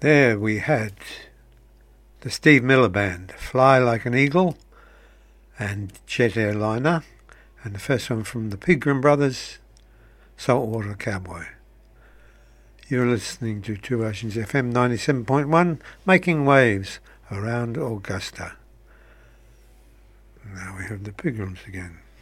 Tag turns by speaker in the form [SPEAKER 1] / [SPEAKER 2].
[SPEAKER 1] There we had the Steve Miller Band, Fly Like an Eagle, and Jet Airliner, and the first one from the Pilgrim Brothers, Saltwater Cowboy. You're listening to Two Oceans FM 97.1, making waves around Augusta. Now we have the Pilgrims again.